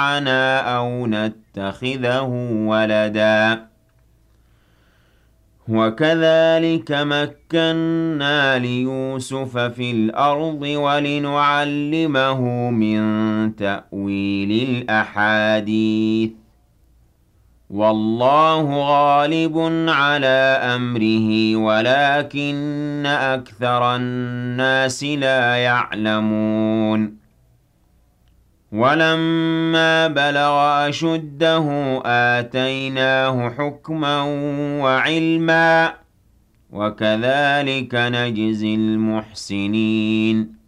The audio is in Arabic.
أَوْ نَتَّخِذَهُ وَلَدًا وَكَذَلِكَ مَكَّنَّا لِيُوسُفَ فِي الْأَرْضِ وَلِنُعَلِّمَهُ مِن تَأْوِيلِ الْأَحَادِيثِ وَاللَّهُ غَالِبٌ عَلَىٰ أَمْرِهِ وَلَٰكِنَّ أَكْثَرَ النَّاسِ لَا يَعْلَمُونَ وَلَمَّا بَلَغَ أَشُدَّهُ آتَيْنَاهُ حُكْمًا وَعِلْمًا ۚ وَكَذَٰلِكَ نَجْزِي الْمُحْسِنِينَ